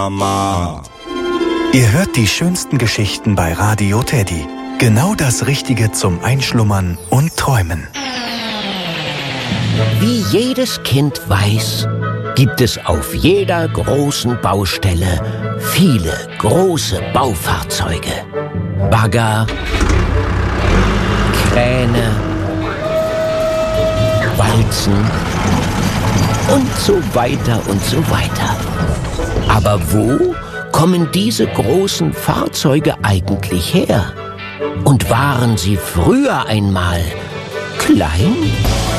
Mama. Ihr hört die schönsten Geschichten bei Radio Teddy. Genau das Richtige zum Einschlummern und Träumen. Wie jedes Kind weiß, gibt es auf jeder großen Baustelle viele große Baufahrzeuge. Bagger, Kräne, Walzen und so weiter und so weiter. Aber wo kommen diese großen Fahrzeuge eigentlich her? Und waren sie früher einmal klein?